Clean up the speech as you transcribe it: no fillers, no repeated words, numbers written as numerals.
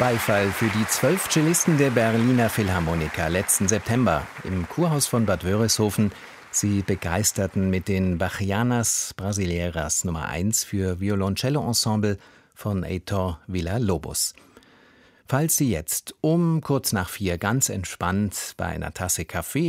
Beifall für die 12 Cellisten der Berliner Philharmoniker letzten September im Kurhaus von Bad Wörishofen. Sie begeisterten mit den Bachianas Brasileiras Nummer 1 für Violoncello-Ensemble von Heitor Villa-Lobos. Falls Sie jetzt kurz nach 4 ganz entspannt bei einer Tasse Kaffee